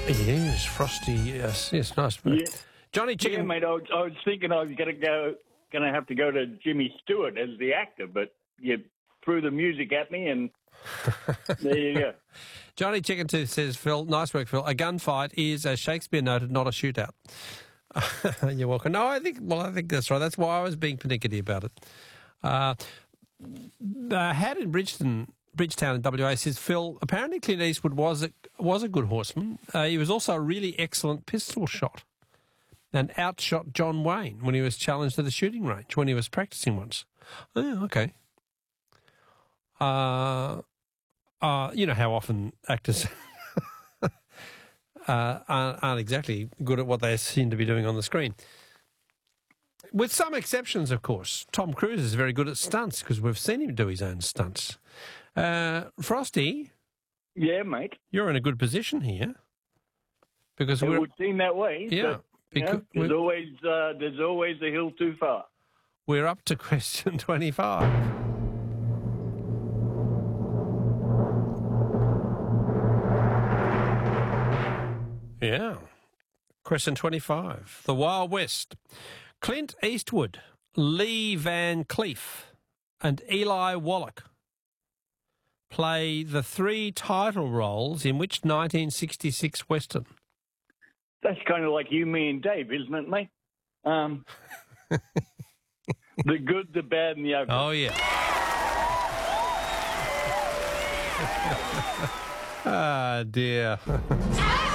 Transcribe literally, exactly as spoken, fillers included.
Yes, Frosty. Yes, yes, nice. Yeah. Johnny Chicken. Yeah, mate, I was, I was thinking I was going to go, going to have to go to Jimmy Stewart as the actor, but you threw the music at me, and there you go. Johnny Chicken Tooth says, Phil, nice work, Phil. A gunfight is, as Shakespeare noted, not a shootout. You're welcome. No, I think, well, I think that's right. That's why I was being pernickety about it. Uh, uh, Had in Bridgeton, Bridgetown in W A says, Phil, apparently Clint Eastwood was a, was a good horseman. Uh, he was also a really excellent pistol shot and outshot John Wayne when he was challenged at the shooting range, when he was practicing once. Oh, okay. Uh, uh, you know how often actors uh, aren't, aren't exactly good at what they seem to be doing on the screen. With some exceptions, of course. Tom Cruise is very good at stunts because we've seen him do his own stunts. Uh, Frosty? Yeah, mate. You're in a good position here. Because It we're, would seem that way. Yeah. But, you know, there's always uh, there's always a hill too far. We're up to question twenty-five. Yeah. Question twenty-five. The Wild West. Clint Eastwood, Lee Van Cleef, and Eli Wallach play the three title roles in which nineteen sixty-six Western? That's kind of like you, me, and Dave, isn't it, mate? Um, the good, the bad, and the ugly. Oh, yeah. Ah, dear.